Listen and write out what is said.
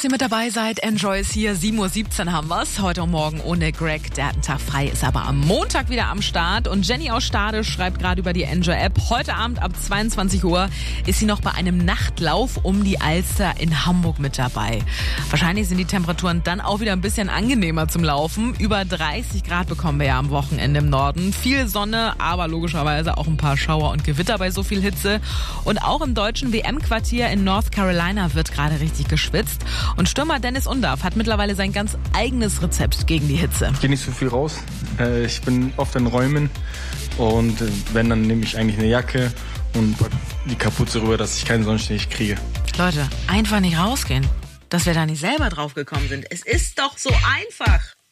dass ihr mit dabei seid. Enjoy ist hier. 7:17 Uhr haben wir's. Heute und morgen ohne Greg. Der hat einen Tag frei, ist aber am Montag wieder am Start. Und Jenny aus Stade schreibt gerade über die Enjoy-App. Heute Abend ab 22 Uhr ist sie noch bei einem Nachtlauf um die Alster in Hamburg mit dabei. Wahrscheinlich sind die Temperaturen dann auch wieder ein bisschen angenehmer zum Laufen. Über 30 Grad bekommen wir ja am Wochenende im Norden. Viel Sonne, aber logischerweise auch ein paar Schauer und Gewitter bei so viel Hitze. Und auch im deutschen WM-Quartier in North Carolina wird gerade richtig geschwitzt. Und Stürmer Dennis Undaff hat mittlerweile sein ganz eigenes Rezept gegen die Hitze. Ich gehe nicht so viel raus. Ich bin oft in Räumen und wenn, dann nehme ich eigentlich eine Jacke und pack die Kapuze rüber, dass ich keinen Sonnenstich kriege. Leute, einfach nicht rausgehen. Dass wir da nicht selber drauf gekommen sind. Es ist doch so einfach.